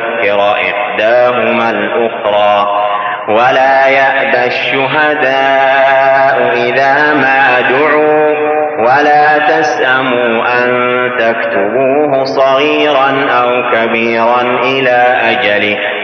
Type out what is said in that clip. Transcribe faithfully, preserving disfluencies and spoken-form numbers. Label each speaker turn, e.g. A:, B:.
A: تذكر إحداهما الأخرى ولا يأبى الشهداء إذا ما دعوا ولا تسأموا أن تكتبوه صغيرا أو كبيرا إلى أجله